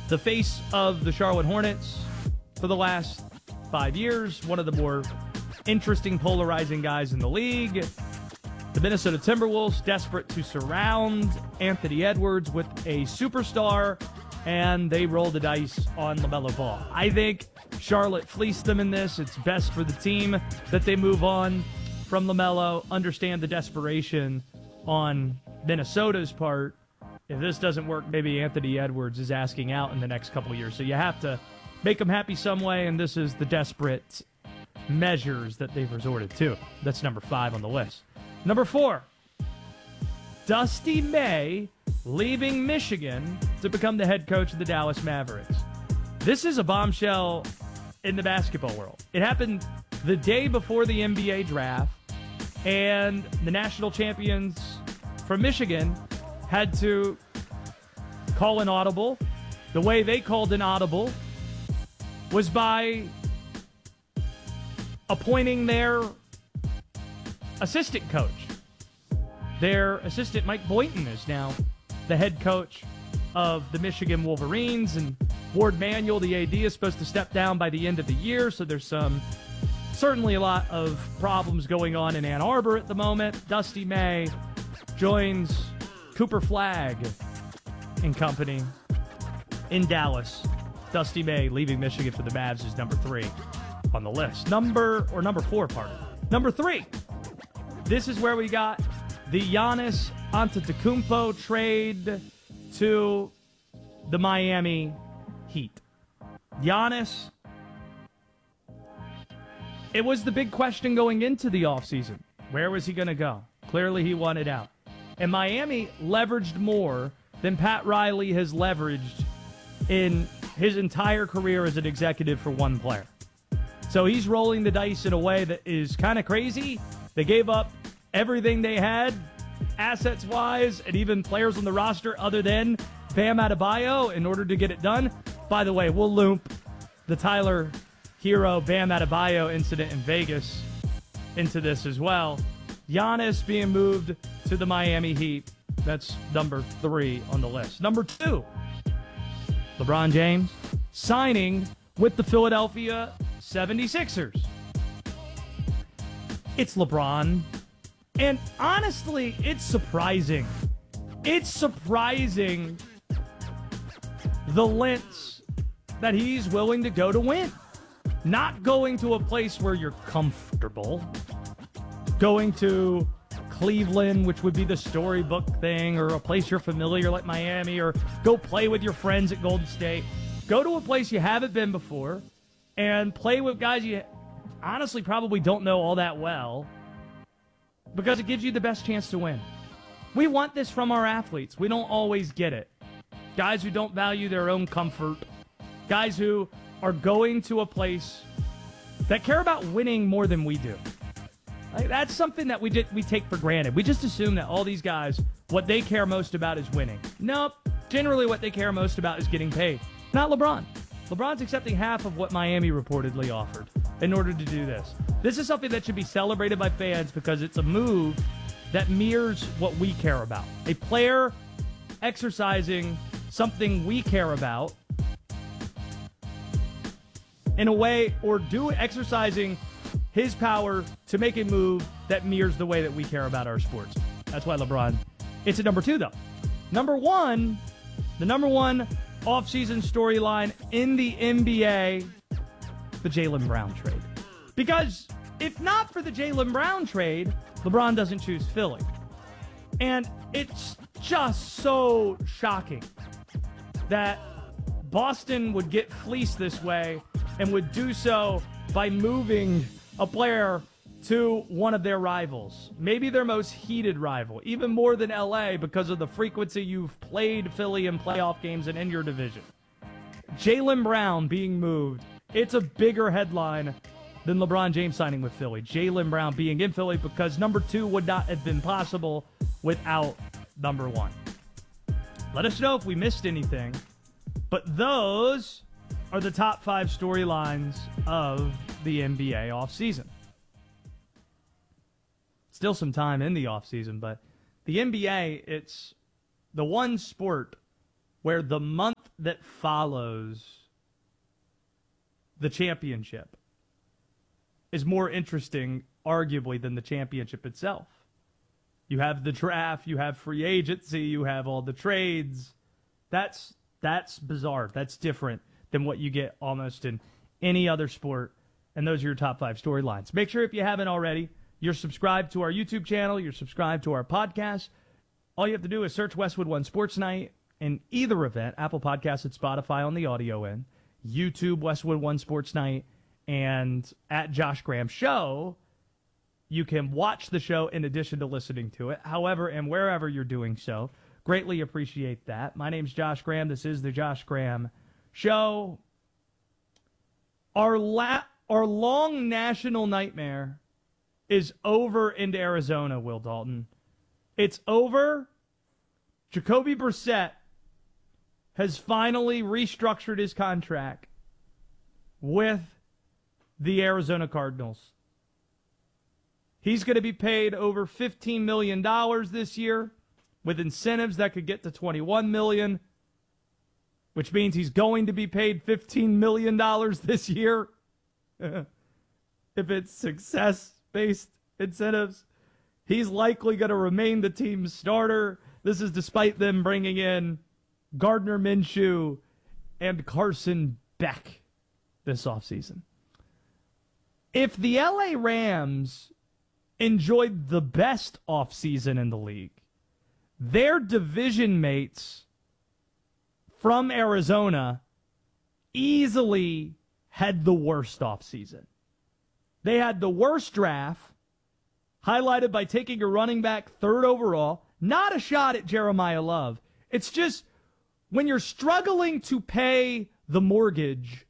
the face of the Charlotte Hornets for the last 5 years, one of the more interesting, polarizing guys in the league. The Minnesota Timberwolves desperate to surround Anthony Edwards with a superstar, and they roll the dice on LaMelo Ball. I think Charlotte fleeced them in this. It's best for the team that they move on from LaMelo, understand the desperation on Minnesota's part. If this doesn't work, maybe Anthony Edwards is asking out in the next couple of years. So you have to make them happy some way, and this is the desperate measures that they've resorted to. That's number 5 on the list. Number 4, Dusty May leaving Michigan to become the head coach of the Dallas Mavericks. This is a bombshell in the basketball world. It happened the day before the NBA draft, and the national champions from Michigan had to call an audible. The way they called an audible was by appointing their assistant coach. Their assistant, Mike Boynton, is now the head coach of the Michigan Wolverines, and Ward Manuel, the AD, is supposed to step down by the end of the year, so there's certainly a lot of problems going on in Ann Arbor at the moment. Dusty May joins Cooper Flagg and company in Dallas. Dusty May leaving Michigan for the Mavs is number 3 on the list. Number 4, pardon. Number 3. This is where we got the Giannis Antetokounmpo trade to the Miami Heat. Giannis, it was the big question going into the offseason. Where was he going to go? Clearly he wanted out. And Miami leveraged more than Pat Riley has leveraged in his entire career as an executive for one player. So he's rolling the dice in a way that is kind of crazy. They gave up everything they had, assets-wise, and even players on the roster other than Bam Adebayo in order to get it done. By the way, we'll loop the Tyler Hero Bam Adebayo incident in Vegas into this as well. Giannis being moved to the Miami Heat. That's number 3 on the list. Number 2, LeBron James signing with the Philadelphia 76ers. It's LeBron. And honestly, it's surprising. It's surprising the lengths that he's willing to go to win. Not going to a place where you're comfortable. Going to Cleveland, which would be the storybook thing, or a place you're familiar like Miami, or go play with your friends at Golden State. Go to a place you haven't been before and play with guys you honestly probably don't know all that well, because it gives you the best chance to win. We want this from our athletes. We don't always get it. Guys who don't value their own comfort. Guys who are going to a place that care about winning more than we do. Like, that's something that we take for granted. We just assume that all these guys, what they care most about is winning. Nope. Generally what they care most about is getting paid. Not LeBron. LeBron's accepting half of what Miami reportedly offered in order to do this. This is something that should be celebrated by fans because it's a move that mirrors what we care about. A player exercising something we care about in a way, or exercising his power to make a move that mirrors the way that we care about our sports. That's why LeBron. It's at number 2, though. Number 1, the number 1 offseason storyline in the NBA, the Jaylen Brown trade. Because if not for the Jaylen Brown trade, LeBron doesn't choose Philly. And it's just so shocking that Boston would get fleeced this way and would do so by moving a player to one of their rivals. Maybe their most heated rival, even more than LA because of the frequency you've played Philly in playoff games and in your division. Jaylen Brown being moved. It's a bigger headline than LeBron James signing with Philly. Jaylen Brown being in Philly because number 2 would not have been possible without number 1. Let us know if we missed anything. But those are the top 5 storylines of the NBA offseason. Still some time in the offseason, but the NBA, it's the one sport where the month that follows the championship is more interesting, arguably, than the championship itself. You have the draft, you have free agency, you have all the trades. That's bizarre. That's different than what you get almost in any other sport. And those are your top 5 storylines. Make sure if you haven't already, you're subscribed to our YouTube channel, you're subscribed to our podcast. All you have to do is search Westwood One Sports Night in either event, Apple Podcasts and Spotify on the audio end, YouTube Westwood One Sports Night, and at Josh Graham Show. You can watch the show in addition to listening to it, however and wherever you're doing so. Greatly appreciate that. My name's Josh Graham. This is the Josh Graham Show. Our long national nightmare is over into Arizona, Will Dalton. It's over. Jacoby Brissett has finally restructured his contract with the Arizona Cardinals. He's going to be paid over $15 million this year with incentives that could get to $21 million, which means he's going to be paid $15 million this year if it's success-based incentives. He's likely going to remain the team's starter. This is despite them bringing in Gardner Minshew and Carson Beck this offseason. If the LA Rams enjoyed the best offseason in the league, their division mates from Arizona easily had the worst offseason. They had the worst draft, highlighted by taking a running back 3rd overall. Not a shot at Jeremiah Love. It's just when you're struggling to pay the mortgage,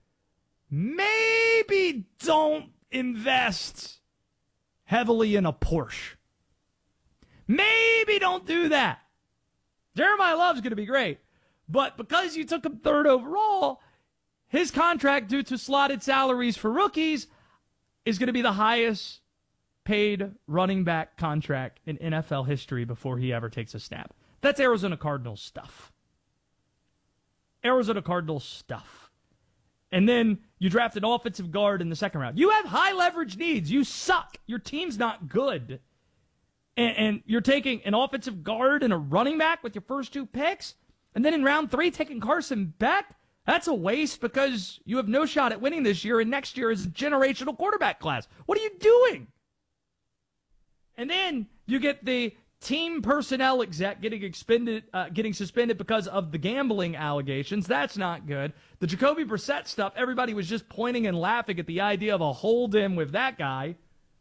maybe don't invest heavily in a Porsche. Maybe don't do that. Jeremiah Love's going to be great. But because you took him 3rd overall, his contract, due to slotted salaries for rookies, is going to be the highest paid running back contract in NFL history before he ever takes a snap. That's Arizona Cardinals stuff. Arizona Cardinals stuff. And then you draft an offensive guard in the 2nd round. You have high leverage needs. You suck. Your team's not good. And you're taking an offensive guard and a running back with your first 2 picks. And then in round 3, taking Carson Beck. That's a waste because you have no shot at winning this year, and next year is a generational quarterback class. What are you doing? And then you get the team personnel exec getting suspended because of the gambling allegations. That's not good. The Jacoby Brissett stuff, everybody was just pointing and laughing at the idea of a hold-in with that guy.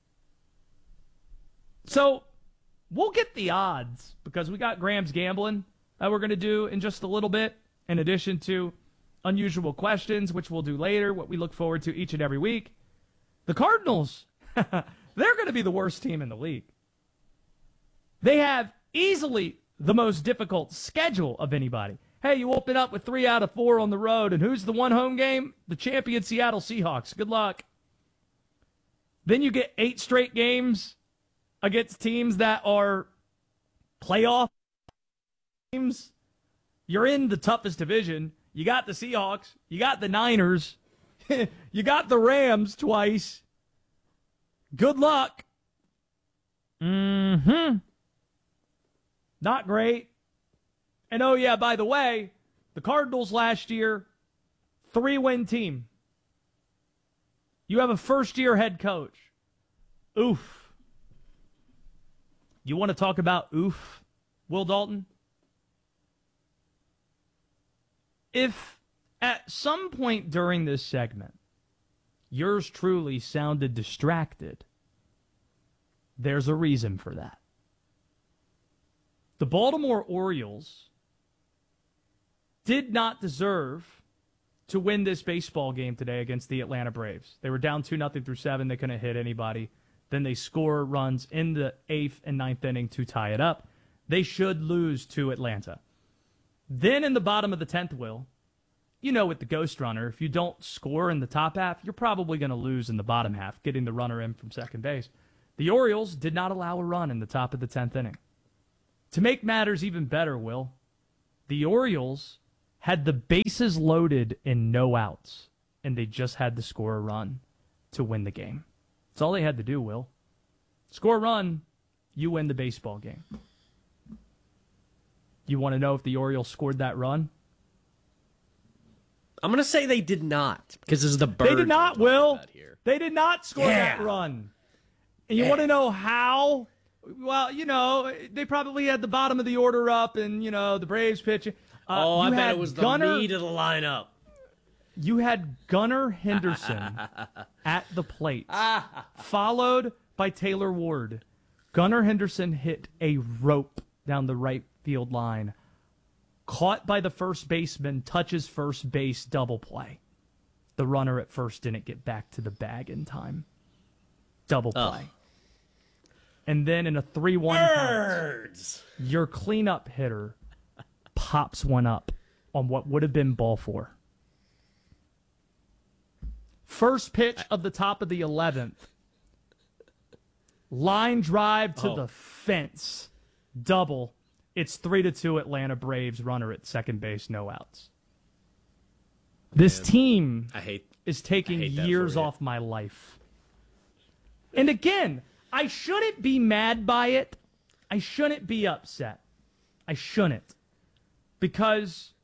So we'll get the odds because we got Graham's Gambling that we're going to do in just a little bit, in addition to unusual questions, which we'll do later, what we look forward to each and every week. The Cardinals, they're going to be the worst team in the league. They have easily the most difficult schedule of anybody. Hey, you open up with 3 out of 4 on the road, and who's the one home game? The champion Seattle Seahawks. Good luck. Then you get 8 straight games against teams that are playoff teams. You're in the toughest division. You got the Seahawks. You got the Niners. You got the Rams twice. Good luck. Not great. And oh yeah, by the way, the Cardinals last year, 3-win team. You have a first-year head coach. Oof. You want to talk about oof, Will Dalton? If at some point during this segment, yours truly sounded distracted, there's a reason for that. The Baltimore Orioles did not deserve to win this baseball game today against the Atlanta Braves. They were down 2-0 through 7. They couldn't hit anybody. Then they score runs in the 8th and 9th inning to tie it up. They should lose to Atlanta. Then in the bottom of the 10th, Will, you know with the ghost runner, if you don't score in the top half, you're probably going to lose in the bottom half, getting the runner in from second base. The Orioles did not allow a run in the top of the 10th inning. To make matters even better, Will, the Orioles had the bases loaded and no outs, and they just had to score a run to win the game. That's all they had to do, Will. Score a run, you win the baseball game. You want to know if the Orioles scored that run? I'm going to say they did not, because this is the bird. They did not, Will. They did not score that run. And you want to know how? Well, they probably had the bottom of the order up and, the Braves pitching. I bet it was the meat of the lineup. You had Gunnar Henderson at the plate, followed by Taylor Ward. Gunnar Henderson hit a rope down the right field line. Caught by the first baseman, touches first base, double play. The runner at first didn't get back to the bag in time. Double play. And then in a 3-1 count, your cleanup hitter pops one up on what would have been ball 4. First pitch of the top of the 11th. Line drive to the fence. Double. It's 3-2 Atlanta Braves, runner at second base, no outs. This team is taking years off my life. And again, I shouldn't be mad by it. I shouldn't be upset. I shouldn't. Because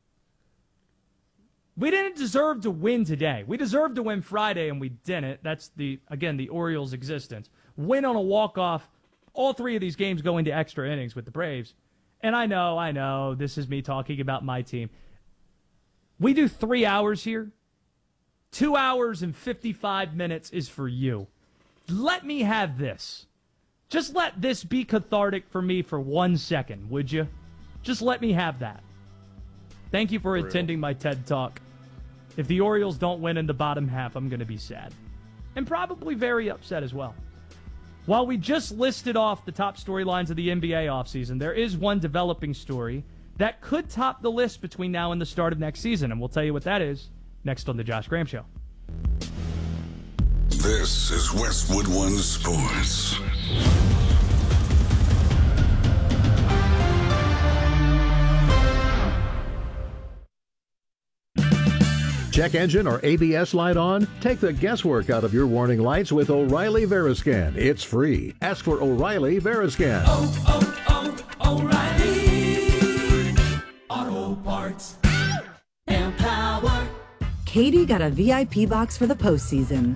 we didn't deserve to win today. We deserved to win Friday, and we didn't. That's, the Orioles' existence. Win on a walk-off. All 3 of these games go into extra innings with the Braves. And I know, this is me talking about my team. We do 3 hours here. 2 hours and 55 minutes is for you. Let me have this. Just let this be cathartic for me for 1 second, would you? Just let me have that. Thank you for attending my TED Talk. If the Orioles don't win in the bottom half, I'm going to be sad. And probably very upset as well. While we just listed off the top storylines of the NBA offseason, there is one developing story that could top the list between now and the start of next season, and we'll tell you what that is next on The Josh Graham Show. This is Westwood One Sports. Check engine or ABS light on? Take the guesswork out of your warning lights with O'Reilly Veriscan. It's free. Ask for O'Reilly Veriscan. O'Reilly Auto Parts. Empower. Katie got a VIP box for the postseason.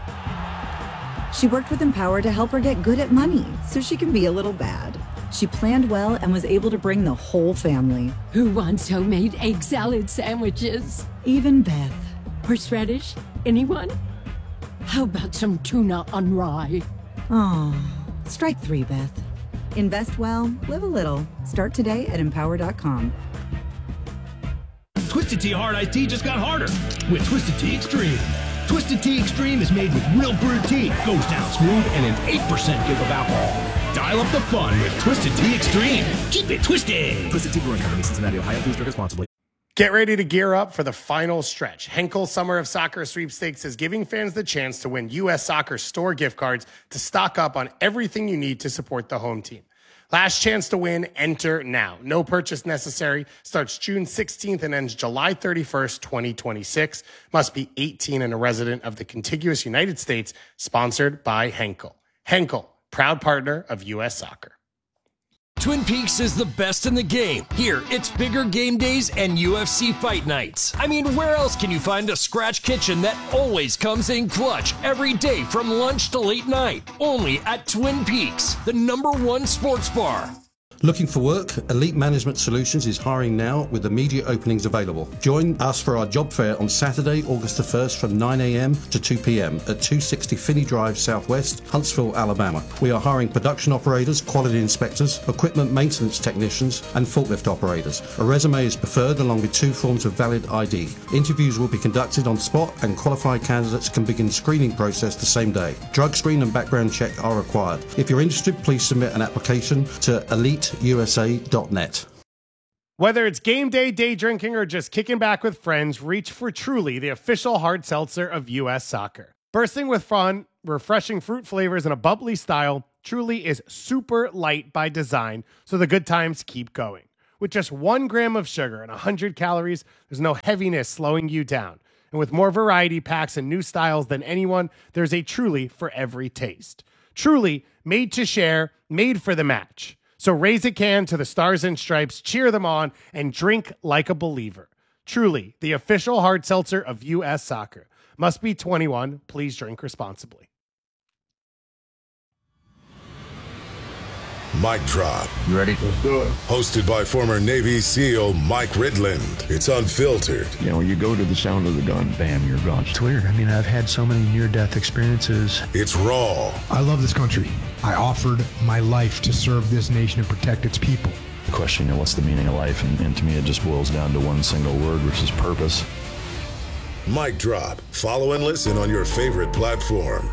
She worked with Empower to help her get good at money so she can be a little bad. She planned well and was able to bring the whole family. Who wants homemade egg salad sandwiches? Even Beth. Horseradish? Anyone? How about some tuna on rye? Oh, strike 3, Beth. Invest well, live a little. Start today at Empower.com. Twisted Tea Hard Iced Tea just got harder with Twisted Tea Extreme. Twisted Tea Extreme is made with real brewed tea, goes down smooth, and an 8% give of alcohol. Dial up the fun with Twisted Tea Extreme. Keep it twisted. Twisted Tea Brewing Company, Cincinnati, Ohio. Please drink responsibly. Get ready to gear up for the final stretch. Henkel Summer of Soccer Sweepstakes is giving fans the chance to win U.S. Soccer store gift cards to stock up on everything you need to support the home team. Last chance to win, enter now. No purchase necessary. Starts June 16th and ends July 31st, 2026. Must be 18 and a resident of the contiguous United States. Sponsored by Henkel. Henkel, proud partner of U.S. Soccer. Twin Peaks is the best in the game. Here, it's bigger game days and UFC fight nights. I mean, where else can you find a scratch kitchen that always comes in clutch every day from lunch to late night? Only at Twin Peaks, the #1 sports bar. Looking for work? Elite Management Solutions is hiring now with immediate openings available. Join us for our job fair on Saturday, August the 1st from 9 a.m. to 2 p.m. at 260 Finney Drive Southwest, Huntsville, Alabama. We are hiring production operators, quality inspectors, equipment maintenance technicians, and forklift operators. A resume is preferred along with 2 forms of valid ID. Interviews will be conducted on spot and qualified candidates can begin screening process the same day. Drug screen and background check are required. If you're interested, please submit an application to EliteUSA.net. Whether it's game day, day drinking, or just kicking back with friends, reach for Truly, the official hard seltzer of U.S. Soccer. Bursting with fun, refreshing fruit flavors, and a bubbly style, Truly is super light by design, so the good times keep going. With just 1 gram of sugar and 100 calories, there's no heaviness slowing you down. And with more variety packs and new styles than anyone, there's a Truly for every taste. Truly, made to share, made for the match. So raise a can to the Stars and Stripes, cheer them on, and drink like a believer. Truly, the official hard seltzer of U.S. Soccer. Must be 21. Please drink responsibly. Mic Drop. You ready? Let's do it. Hosted by former Navy SEAL Mike Ridland. It's unfiltered. You know, you go to the sound of the gun, bam, you're gone. It's weird. I mean, I've had so many near-death experiences. It's raw. I love this country. I offered my life to serve this nation and protect its people. The question, you know, what's the meaning of life? And to me, it just boils down to one single word, which is purpose. Mic Drop. Follow and listen on your favorite platform.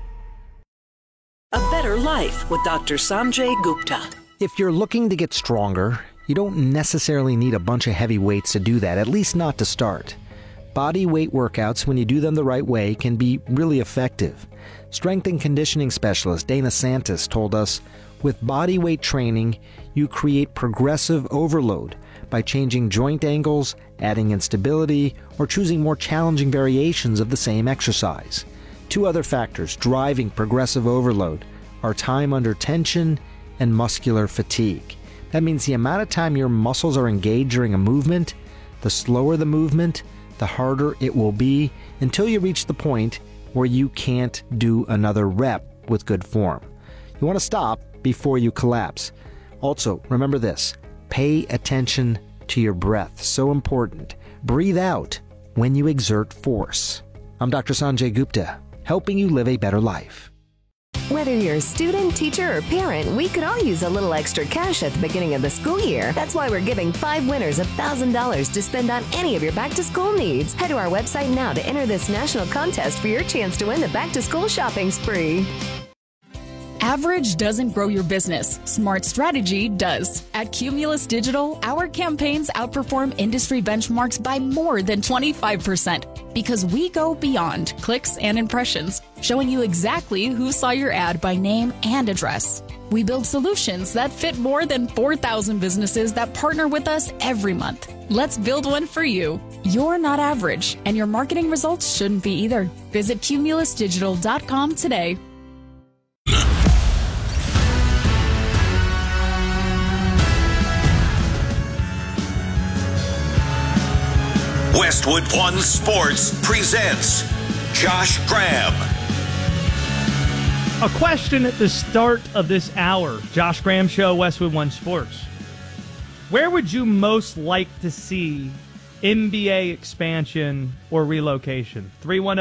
A Better Life with Dr. Sanjay Gupta. If you're looking to get stronger, you don't necessarily need a bunch of heavy weights to do that, at least not to start. Body weight workouts, when you do them the right way, can be really effective. Strength and conditioning specialist Dana Santis told us, with body weight training, you create progressive overload by changing joint angles, adding instability, or choosing more challenging variations of the same exercise. 2 other factors driving progressive overload are time under tension and muscular fatigue. That means the amount of time your muscles are engaged during a movement, the slower the movement, the harder it will be until you reach the point where you can't do another rep with good form. You want to stop before you collapse. Also, remember this, pay attention to your breath. So important. Breathe out when you exert force. I'm Dr. Sanjay Gupta, helping you live a better life. Whether you're a student, teacher, or parent, we could all use a little extra cash at the beginning of the school year. That's why we're giving 5 winners $1,000 to spend on any of your back-to-school needs. Head to our website now to enter this national contest for your chance to win the back-to-school shopping spree. Average doesn't grow your business. Smart strategy does. At Cumulus Digital, our campaigns outperform industry benchmarks by more than 25% because we go beyond clicks and impressions, showing you exactly who saw your ad by name and address. We build solutions that fit more than 4,000 businesses that partner with us every month. Let's build one for you. You're not average, and your marketing results shouldn't be either. Visit cumulusdigital.com today. Westwood One Sports presents Josh Graham. A question at the start of this hour. Josh Graham Show, Westwood One Sports. Where would you most like to see NBA expansion or relocation?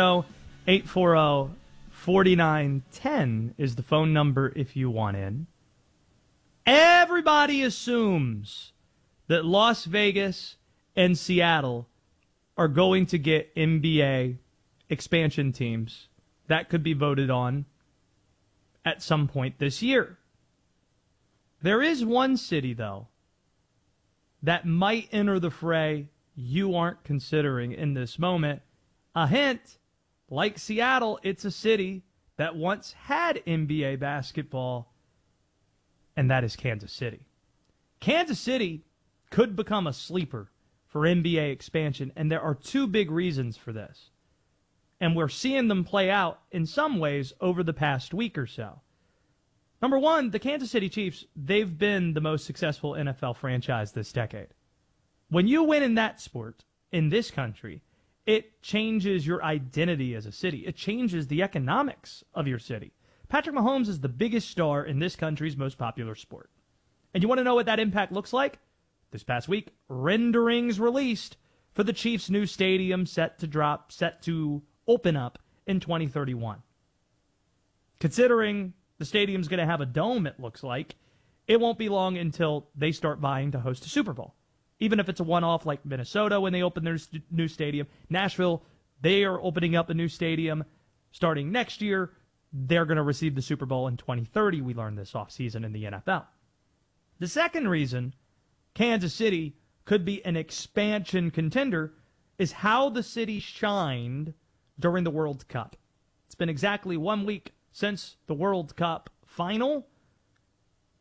310-840-4910 is the phone number if you want in. Everybody assumes that Las Vegas and Seattle are going to get NBA expansion teams that could be voted on at some point this year. There is one city, though, that might enter the fray you aren't considering in this moment. A hint, like Seattle, it's a city that once had NBA basketball, and that is Kansas City. Kansas City could become a sleeper for NBA expansion, and there are 2 big reasons for this. And we're seeing them play out in some ways over the past week or so. Number one, the Kansas City Chiefs, they've been the most successful NFL franchise this decade. When you win in that sport, in this country, it changes your identity as a city. It changes the economics of your city. Patrick Mahomes is the biggest star in this country's most popular sport. And you want to know what that impact looks like? This past week, renderings released for the Chiefs' new stadium set to open up in 2031. Considering the stadium's going to have a dome, it looks like, it won't be long until they start vying to host a Super Bowl. Even if it's a one-off like Minnesota when they open their new stadium. Nashville, they are opening up a new stadium starting next year. They're going to receive the Super Bowl in 2030. We learned this offseason in the NFL. The second reason Kansas City could be an expansion contender is how the city shined during the World Cup. It's been exactly 1 week since the World Cup final,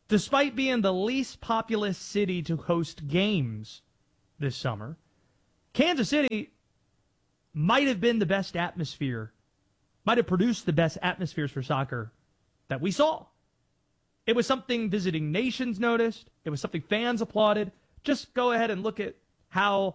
Despite being the least populous city to host games this summer, Kansas City might have been the best atmosphere, might have produced the best atmospheres for soccer that we saw. It was something visiting nations noticed. It was something fans applauded. Just go ahead and look at how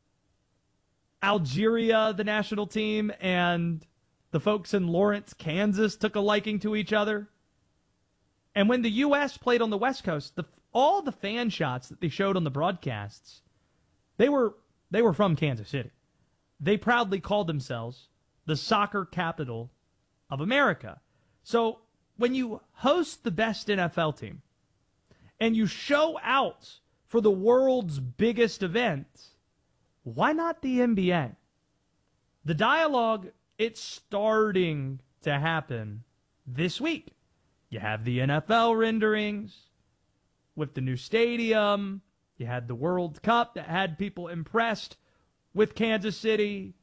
Algeria, the national team, and the folks in Lawrence, Kansas, took a liking to each other. And when the U.S. played on the West Coast, all the fan shots that they showed on the broadcasts, they were from Kansas City. They proudly called themselves the soccer capital of America. So when you host the best NFL team and you show out for the world's biggest event, why not the NBA? The dialogue, it's starting to happen this week. You have the NFL renderings with the new stadium. You had the World Cup that had people impressed with Kansas City.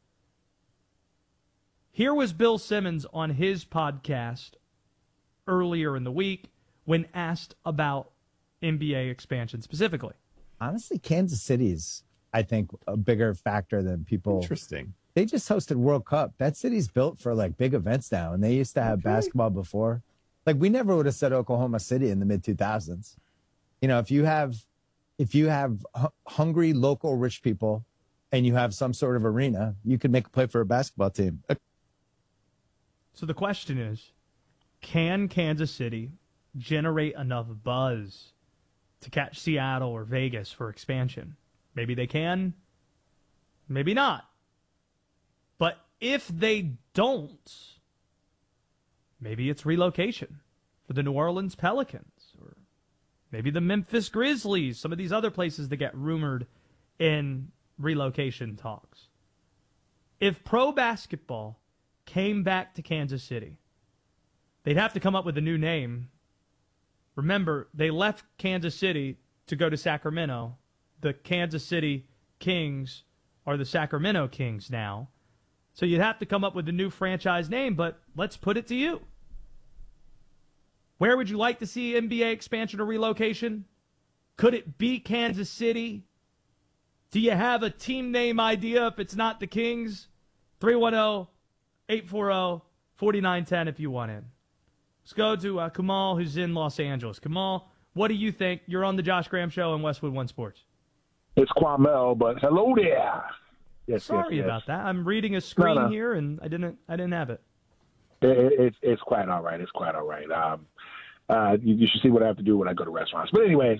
Here was Bill Simmons on his podcast earlier in the week when asked about NBA expansion specifically. Honestly, Kansas City's, I think, a bigger factor than people. Interesting. They just hosted World Cup. That city's built for like big events now, and they used to have basketball before. Like, we never would have said Oklahoma City in the mid 2000s. You know, if you have hungry local rich people and you have some sort of arena, you could make a play for a basketball team. So the question is, can Kansas City generate enough buzz to catch Seattle or Vegas for expansion? Maybe they can, maybe not. But if they don't, maybe it's relocation for the New Orleans Pelicans, or maybe the Memphis Grizzlies, some of these other places that get rumored in relocation talks. If pro basketball came back to Kansas City, they'd have to come up with a new name. Remember, they left Kansas City to go to Sacramento. The Kansas City Kings are the Sacramento Kings now. So you'd have to come up with a new franchise name, but let's put it to you. Where would you like to see NBA expansion or relocation? Could it be Kansas City? Do you have a team name idea if it's not the Kings? 310-840-4910 if you want in. Let's go to Kamal, who's in Los Angeles. Kamal, what do you think? You're on the Josh Graham Show on Westwood One Sports. It's Kwamel, but hello there. Yes, Sorry about that. I'm reading a screen here, and I didn't have it. It's quite all right. It's quite all right. You should see what I have to do when I go to restaurants. But anyways,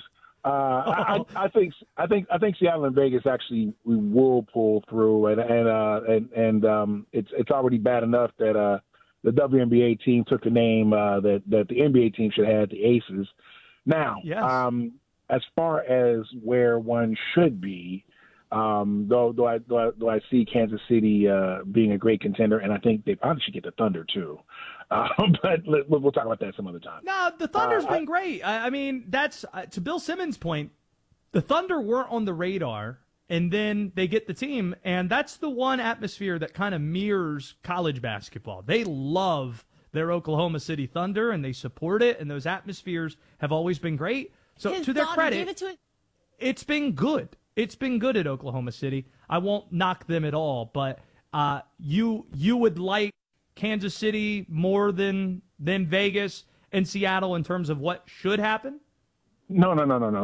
I think Seattle and Vegas actually we will pull through, and it's already bad enough that the WNBA team took a name that the NBA team should have, the Aces. Now, yes. As far as where one should be, though I see Kansas City being a great contender, and I think they probably should get the Thunder too. But we'll talk about that some other time. No, the Thunder's been great. I mean, that's to Bill Simmons' point. The Thunder weren't on the radar, and then they get the team, and that's the one atmosphere that kind of mirrors college basketball. They love their Oklahoma City Thunder, and they support it, and those atmospheres have always been great. So to their credit, it's been good. It's been good at Oklahoma City. I won't knock them at all, but you would like Kansas City more than Vegas and Seattle in terms of what should happen? No.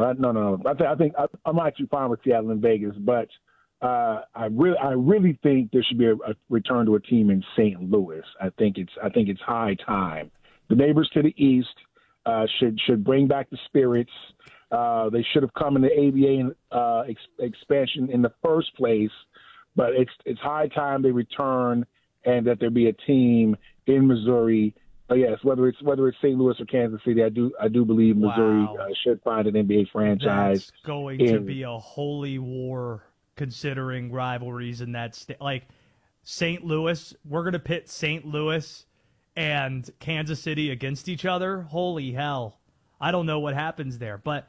I think I'm actually fine with Seattle and Vegas, but I really think there should be a return to a team in St. Louis. I think it's high time. The neighbors to the east should bring back the spirits. They should have come in the ABA expansion in the first place, but it's high time they return and that there be a team in Missouri. Yes, whether it's St. Louis or Kansas City, I do believe Missouri should find an NBA franchise. That's going to be a holy war considering rivalries in that state. Like St. Louis, we're going to pit St. Louis and Kansas City against each other. Holy hell. I don't know what happens there, but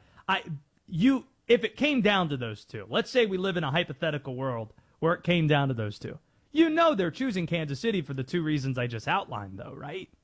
if it came down to those two, let's say we live in a hypothetical world where it came down to those two. You know they're choosing Kansas City for the two reasons I just outlined, though, right?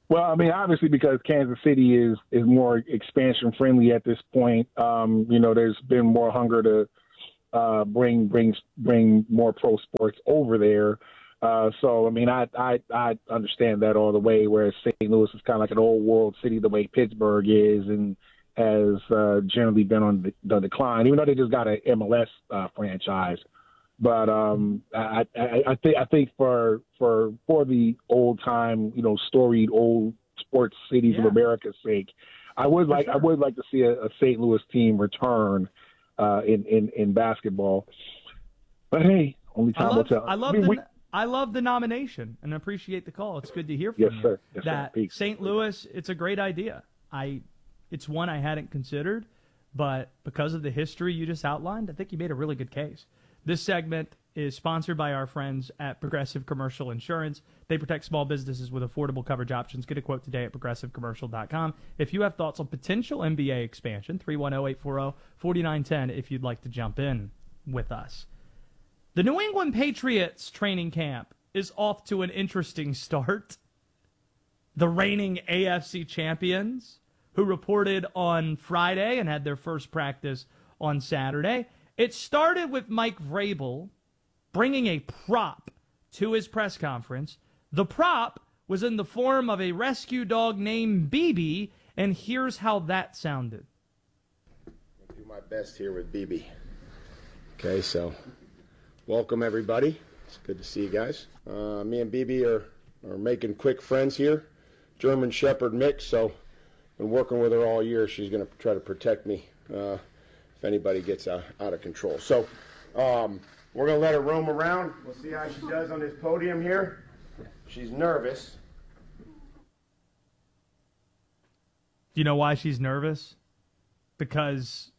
Well, I mean, obviously because Kansas City is more expansion friendly at this point. There's been more hunger to bring more pro sports over there. So I mean, I understand that all the way. Whereas St. Louis is kind of like an old world city, the way Pittsburgh is, and has generally been on the decline. Even though they just got an MLS franchise. But I think for the old time, storied old sports cities of America's sake, I would like to see a St. Louis team return in basketball. But hey, only time will tell. I love the nomination and appreciate the call. It's good to hear from you. Sir. Yes, that sir. St. Louis, it's a great idea. It's one I hadn't considered, but because of the history you just outlined, I think you made a really good case. This segment is sponsored by our friends at Progressive Commercial Insurance. They protect small businesses with affordable coverage options. Get a quote today at progressivecommercial.com. If you have thoughts on potential NBA expansion, 310-840-4910 if you'd like to jump in with us. The New England Patriots training camp is off to an interesting start. The reigning AFC champions, who reported on Friday and had their first practice on Saturday. It started with Mike Vrabel bringing a prop to his press conference. The prop was in the form of a rescue dog named BB, and here's how that sounded. I'll do my best here with BB. Okay, so welcome everybody. It's good to see you guys. Me and BB are making quick friends here. German Shepherd mix, so been working with her all year. She's going to try to protect me if anybody gets out of control. So we're going to let her roam around. We'll see how she does on this podium here. She's nervous. Do you know why she's nervous? Because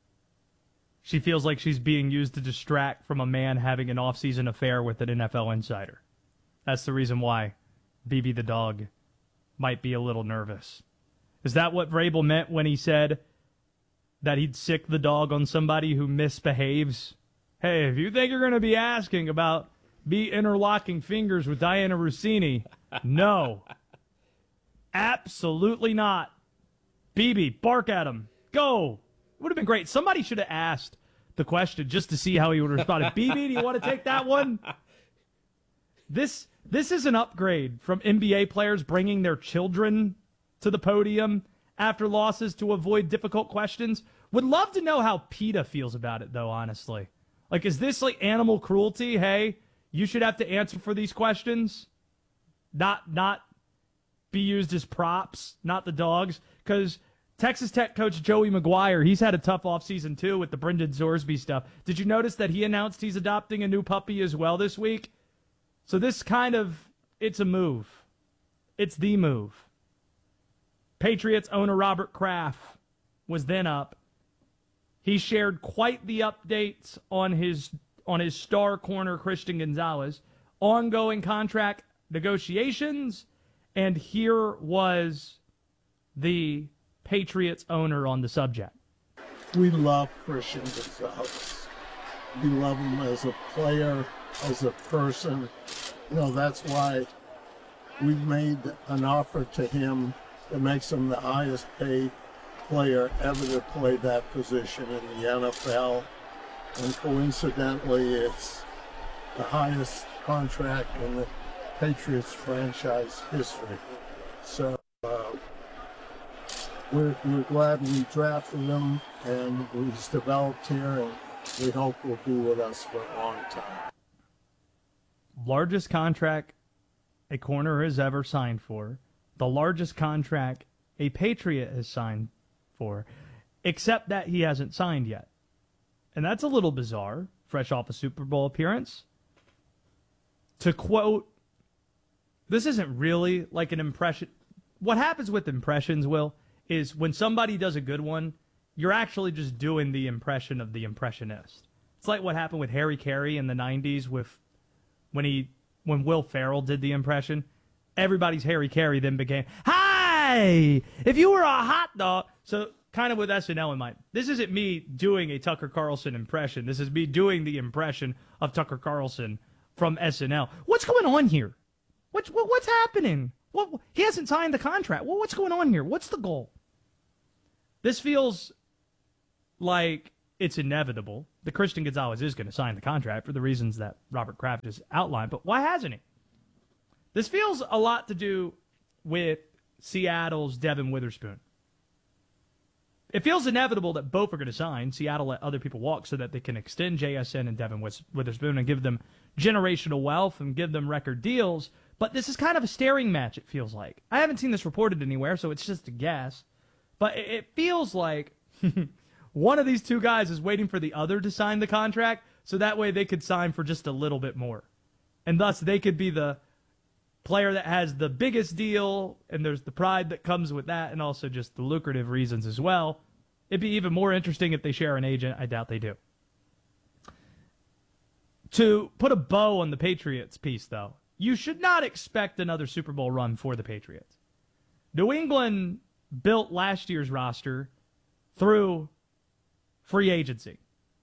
she feels like she's being used to distract from a man having an off-season affair with an NFL insider. That's the reason why BB the dog might be a little nervous. Is that what Vrabel meant when he said that he'd sick the dog on somebody who misbehaves? Hey, if you think you're going to be asking about me interlocking fingers with Diana Rossini, no. Absolutely not. BB, bark at him. Go. It would have been great. Somebody should have asked the question just to see how he would have responded. BB, do you want to take that one? This is an upgrade from NBA players bringing their children to the podium after losses to avoid difficult questions. Would love to know how PETA feels about it, though, honestly. Like, is this like animal cruelty? Hey, you should have to answer for these questions. Not be used as props, not the dogs. Because Texas Tech coach Joey McGuire, he's had a tough offseason, too, with the Brendan Zorsby stuff. Did you notice that he announced he's adopting a new puppy as well this week? So this it's a move. It's the move. Patriots owner Robert Kraft was then up. He shared quite the updates on his star corner, Christian Gonzalez, ongoing contract negotiations, and here was the Patriots owner on the subject. We love Christian Gonzalez. We love him as a player, as a person. That's why we've made an offer to him that makes him the highest paid player ever to play that position in the NFL. And coincidentally, it's the highest contract in the Patriots franchise history. So we're glad we drafted him and he's developed here, and we hope he'll be with us for a long time. Largest contract a corner has ever signed for. The largest contract a Patriot has signed for, except that he hasn't signed yet. And that's a little bizarre, fresh off a Super Bowl appearance. To quote, this isn't really like an impression. What happens with impressions, Will, is when somebody does a good one, you're actually just doing the impression of the impressionist. It's like what happened with Harry Carey in the 90s when Will Ferrell did the impression. Everybody's Harry Carey then became, hi, if you were a hot dog. So kind of with SNL in mind. This isn't me doing a Tucker Carlson impression. This is me doing the impression of Tucker Carlson from SNL. What's going on here? What's happening? Well, he hasn't signed the contract. Well, what's going on here? What's the goal? This feels like it's inevitable that Christian Gonzalez is going to sign the contract for the reasons that Robert Kraft just outlined. But why hasn't he? This feels a lot to do with Seattle's Devin Witherspoon. It feels inevitable that both are going to sign. Seattle let other people walk so that they can extend JSN and Devin Witherspoon and give them generational wealth and give them record deals. But this is kind of a staring match, it feels like. I haven't seen this reported anywhere, so it's just a guess. But it feels like one of these two guys is waiting for the other to sign the contract so that way they could sign for just a little bit more. And thus they could be the player that has the biggest deal, and there's the pride that comes with that, and also just the lucrative reasons as well. It'd be even more interesting if they share an agent. I doubt they do. To put a bow on the Patriots piece, though, you should not expect another Super Bowl run for the Patriots. New England built last year's roster through free agency.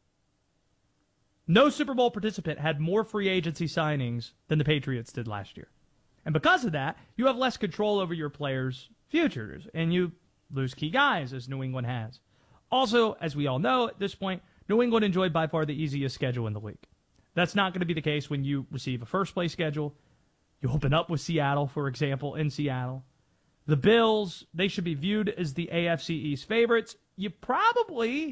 No Super Bowl participant had more free agency signings than the Patriots did last year. And because of that, you have less control over your players' futures, and you lose key guys, as New England has. Also, as we all know at this point, New England enjoyed by far the easiest schedule in the league. That's not going to be the case when you receive a first-place schedule. You open up with Seattle, for example, in Seattle. The Bills, they should be viewed as the AFC East favorites. You probably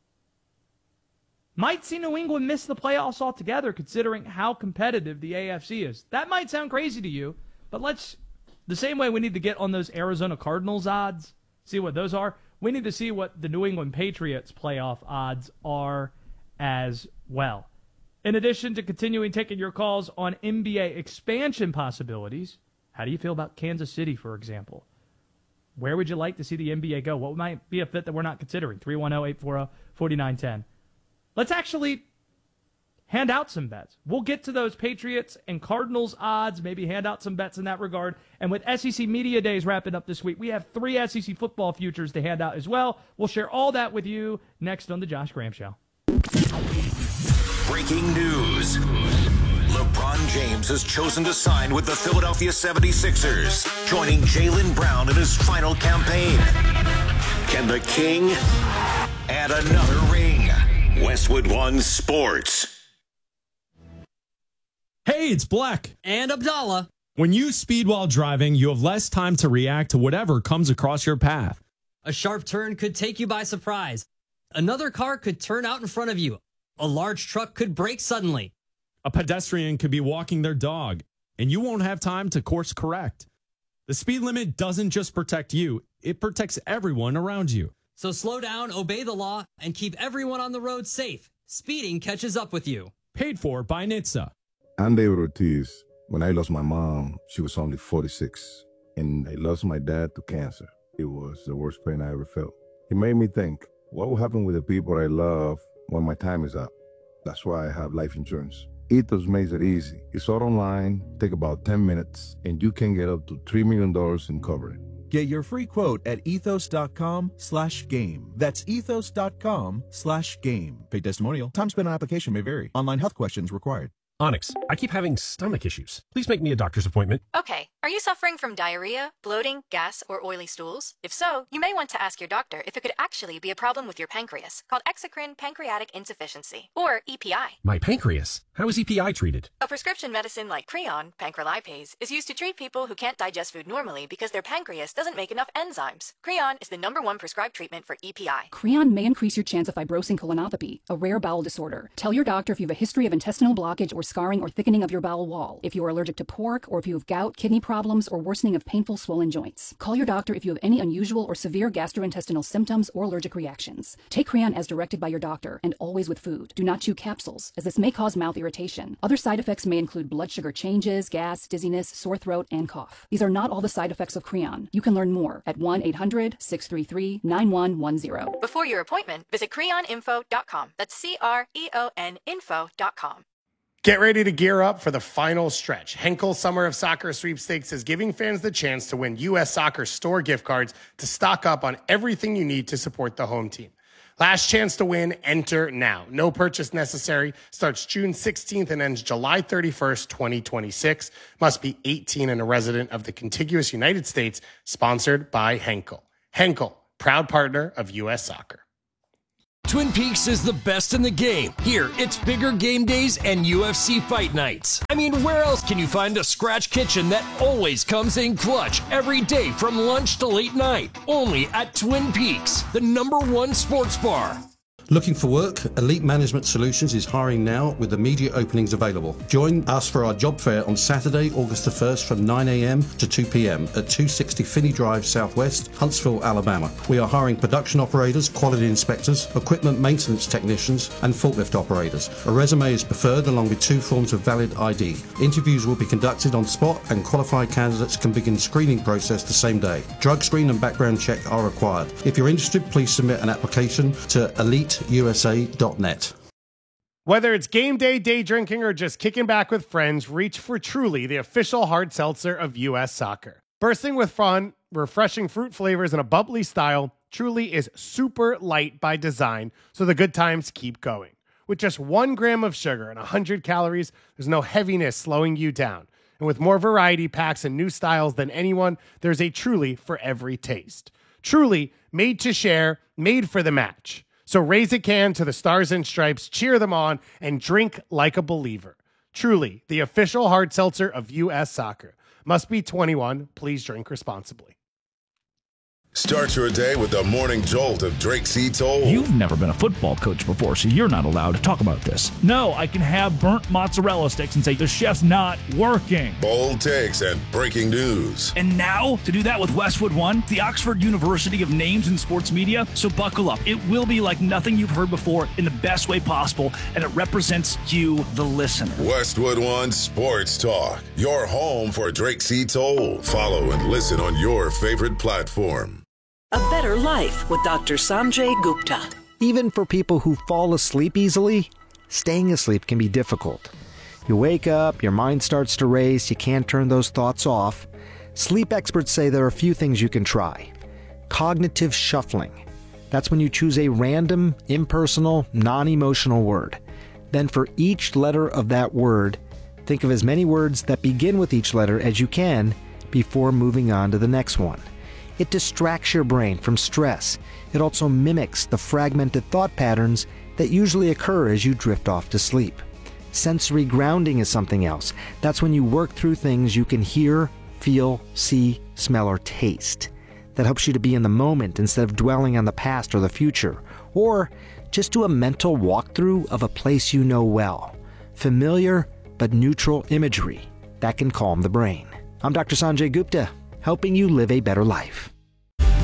might see New England miss the playoffs altogether, considering how competitive the AFC is. That might sound crazy to you, but the same way we need to get on those Arizona Cardinals odds, see what those are, we need to see what the New England Patriots playoff odds are as well. In addition to continuing taking your calls on NBA expansion possibilities, how do you feel about Kansas City, for example? Where would you like to see the NBA go? What might be a fit that we're not considering? 310-840-4910. Let's actually hand out some bets. We'll get to those Patriots and Cardinals odds, maybe hand out some bets in that regard. And with SEC Media Days wrapping up this week, we have 3 SEC football futures to hand out as well. We'll share all that with you next on The Josh Graham Show. Breaking news. LeBron James has chosen to sign with the Philadelphia 76ers, joining Jaylen Brown in his final campaign. Can the King add another ring? Westwood One Sports. Hey, it's Black. And Abdallah. When you speed while driving, you have less time to react to whatever comes across your path. A sharp turn could take you by surprise. Another car could turn out in front of you. A large truck could brake suddenly. A pedestrian could be walking their dog, and you won't have time to course correct. The speed limit doesn't just protect you, it protects everyone around you. So slow down, obey the law, and keep everyone on the road safe. Speeding catches up with you. Paid for by NHTSA. I'm David Ortiz. When I lost my mom, she was only 46, and I lost my dad to cancer. It was the worst pain I ever felt. It made me think, what will happen with the people I love when my time is up? That's why I have life insurance. Ethos makes it easy. It's all online, take about 10 minutes, and you can get up to $3 million in coverage. Get your free quote at ethos.com/game. That's ethos.com/game. Paid testimonial. Time spent on application may vary. Online health questions required. Onyx, I keep having stomach issues. Please make me a doctor's appointment. Okay, are you suffering from diarrhea, bloating, gas, or oily stools? If so, you may want to ask your doctor if it could actually be a problem with your pancreas, called exocrine pancreatic insufficiency, or EPI. My pancreas? How is EPI treated? A prescription medicine like Creon, pancrelipase, is used to treat people who can't digest food normally because their pancreas doesn't make enough enzymes. Creon is the #1 prescribed treatment for EPI. Creon may increase your chance of fibrosing colonopathy, a rare bowel disorder. Tell your doctor if you have a history of intestinal blockage or scarring or thickening of your bowel wall, if you are allergic to pork, or if you have gout, kidney problems, or worsening of painful swollen joints. Call your doctor if you have any unusual or severe gastrointestinal symptoms or allergic reactions. Take Creon as directed by your doctor, and always with food. Do not chew capsules, as this may cause mouth irritation. Other side effects may include blood sugar changes, gas, dizziness, sore throat, and cough. These are not all the side effects of Creon. You can learn more at 1-800-633-9110. Before your appointment, visit creoninfo.com. That's CREON info.com. Get ready to gear up for the final stretch. Henkel Summer of Soccer Sweepstakes is giving fans the chance to win U.S. Soccer store gift cards to stock up on everything you need to support the home team. Last chance to win, enter now. No purchase necessary. Starts June 16th and ends July 31st, 2026. Must be 18 and a resident of the contiguous United States. Sponsored by Henkel. Henkel, proud partner of U.S. Soccer. Twin Peaks is the best in the game. Here, it's bigger game days and UFC fight nights. I mean, where else can you find a scratch kitchen that always comes in clutch every day from lunch to late night? Only at Twin Peaks, the #1 sports bar. Looking for work? Elite Management Solutions is hiring now with immediate openings available. Join us for our job fair on Saturday, August the 1st from 9 a.m. to 2 p.m. at 260 Finney Drive Southwest, Huntsville, Alabama. We are hiring production operators, quality inspectors, equipment maintenance technicians, and forklift operators. A resume is preferred along with 2 forms of valid ID. Interviews will be conducted on spot and qualified candidates can begin screening process the same day. Drug screen and background check are required. If you're interested, please submit an application to eliteusa.net. Whether it's game day, day drinking, or just kicking back with friends, reach for Truly, the official hard seltzer of U.S. Soccer. Bursting with fun, refreshing fruit flavors, and a bubbly style, Truly is super light by design, so the good times keep going. With just 1 gram of sugar and 100 calories, there's no heaviness slowing you down. And with more variety packs and new styles than anyone, there's a Truly for every taste. Truly, made to share, made for the match. So raise a can to the Stars and Stripes, cheer them on, and drink like a believer. Truly, the official hard seltzer of U.S. Soccer. Must be 21. Please drink responsibly. Start your day with the morning jolt of Drake C. Toll. You've never been a football coach before, so you're not allowed to talk about this. No, I can have burnt mozzarella sticks and say the chef's not working. Bold takes and breaking news. And now, to do that with Westwood One, the Oxford University of Names in Sports Media. So buckle up. It will be like nothing you've heard before in the best way possible, and it represents you, the listener. Westwood One Sports Talk. Your home for Drake C. Toll. Follow and listen on your favorite platform. A better life with Dr. Sanjay Gupta. Even for people who fall asleep easily, staying asleep can be difficult. You wake up, your mind starts to race, you can't turn those thoughts off. Sleep experts say there are a few things you can try. Cognitive shuffling. That's when you choose a random, impersonal, non-emotional word. Then for each letter of that word, think of as many words that begin with each letter as you can before moving on to the next one. It distracts your brain from stress. It also mimics the fragmented thought patterns that usually occur as you drift off to sleep. Sensory grounding is something else. That's when you work through things you can hear, feel, see, smell, or taste. That helps you to be in the moment instead of dwelling on the past or the future. Or just do a mental walkthrough of a place you know well. Familiar but neutral imagery. That can calm the brain. I'm Dr. Sanjay Gupta, helping you live a better life.